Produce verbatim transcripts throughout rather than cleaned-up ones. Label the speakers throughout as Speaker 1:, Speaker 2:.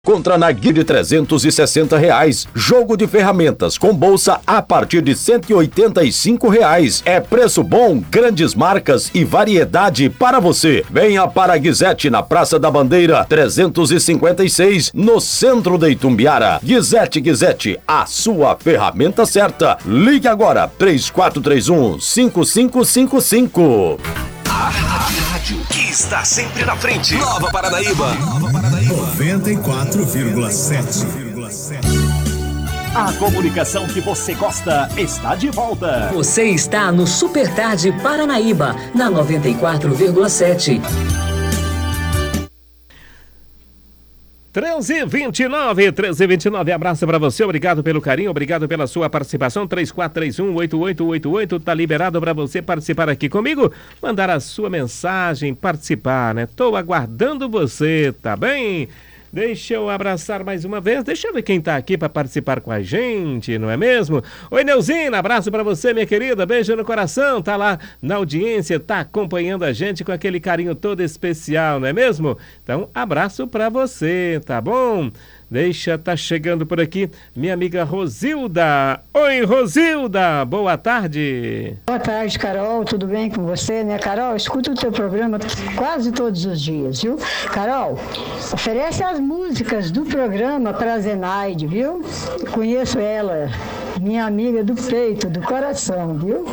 Speaker 1: Contra Nagui de trezentos e sessenta reais. Jogo de ferramentas com bolsa a partir de cento e oitenta e cinco reais. É preço bom, grandes marcas e variedade para você. Venha para a Guizete na Praça da Bandeira trezentos e cinquenta e seis, no centro de Itumbiara. Guizete Guizete, a sua ferramenta certa. Ligue agora, três quatro três um, cinco cinco cinco cinco.
Speaker 2: A rádio que está sempre na frente. Nova Paranaíba. Nova
Speaker 3: Paranaíba. noventa e quatro vírgula sete.
Speaker 4: A comunicação que você gosta está de volta.
Speaker 5: Você está no Super Tarde Paranaíba, na noventa e quatro vírgula sete.
Speaker 6: treze e vinte e nove, treze e vinte e nove, abraço pra você, obrigado pelo carinho, obrigado pela sua participação. Três quatro três um, oito oito oito oito, tá liberado pra você participar aqui comigo, mandar a sua mensagem, participar, né? Tô aguardando você, tá bem? Deixa eu abraçar mais uma vez, deixa eu ver quem tá aqui para participar com a gente, não é mesmo? Oi, Neuzina, abraço para você, minha querida, beijo no coração, tá lá na audiência, tá acompanhando a gente com aquele carinho todo especial, não é mesmo? Então, abraço para você, tá bom? Deixa, tá chegando por aqui minha amiga Rosilda. Oi, Rosilda, boa tarde.
Speaker 7: Boa tarde, Carol, tudo bem com você, né, Carol? Escuta o teu programa quase todos os dias, viu? Carol, oferece as músicas do programa para a Zenaide, viu? Conheço ela, minha amiga do peito, do coração, viu?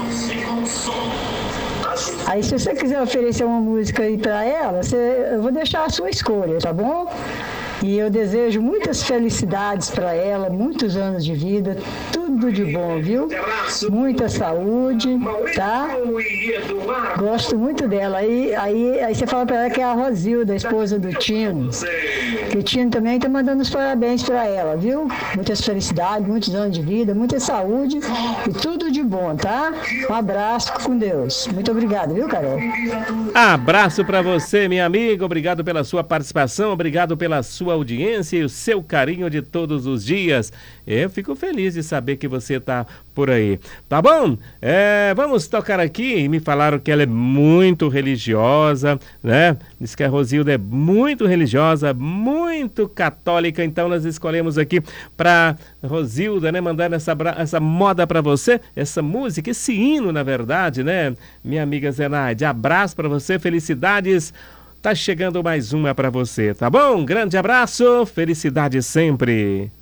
Speaker 7: Aí, se você quiser oferecer uma música aí para ela, você, eu vou deixar a sua escolha, tá bom? E eu desejo muitas felicidades para ela, muitos anos de vida, tudo de bom, viu? Muita saúde, tá? Gosto muito dela. Aí, aí, aí você fala para ela que é a Rosilda, a esposa do Tino. Que o Tino também está mandando os parabéns para ela, viu? Muitas felicidades, muitos anos de vida, muita saúde e tudo de bom, tá? Um abraço com Deus. Muito obrigado, viu, Carol?
Speaker 6: Abraço para você, minha amiga. Obrigado pela sua participação, obrigado pela sua audiência e o seu carinho de todos os dias. Eu fico feliz de saber que você está por aí. Tá bom? É, vamos tocar aqui. Me falaram que ela é muito religiosa, né? Diz que a Rosilda é muito religiosa, muito católica. Então nós escolhemos aqui para Rosilda, né? Mandando essa, essa moda para você, essa música, esse hino, na verdade, né? Minha amiga Zenaide, abraço para você, felicidades. Tá chegando mais uma para você, tá bom? Grande abraço, felicidade sempre.